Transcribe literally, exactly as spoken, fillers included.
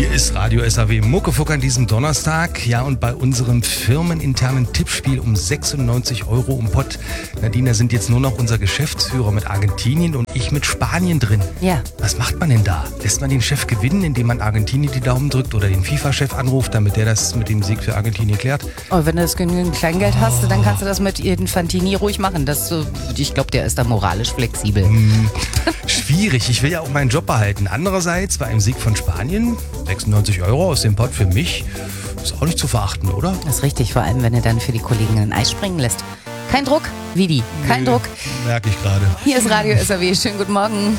Hier ist Radio S A W Muckefuck an diesem Donnerstag. Ja, und bei unserem firmeninternen Tippspiel um sechsundneunzig Euro im Pott. Nadine, da sind jetzt nur noch unser Geschäftsführer mit Argentinien und ich mit Spanien drin. Ja. Was macht man denn da? Lässt man den Chef gewinnen, indem man Argentinien die Daumen drückt oder den FIFA-Chef anruft, damit der das mit dem Sieg für Argentinien klärt? Oh, wenn du das genügend Kleingeld hast, dann kannst du das mit Infantini ruhig machen. Das, ich glaube, der ist da moralisch flexibel. Hm, schwierig. Ich will ja auch meinen Job behalten. Andererseits, bei einem Sieg von Spanien, sechsundneunzig Euro aus dem Pott für mich, ist auch nicht zu verachten, oder? Das ist richtig, vor allem, wenn er dann für die Kollegen ein Eis springen lässt. Kein Druck, Vidi, kein Nee, Druck. merke ich gerade. Hier ist Radio S A W. Schönen guten Morgen.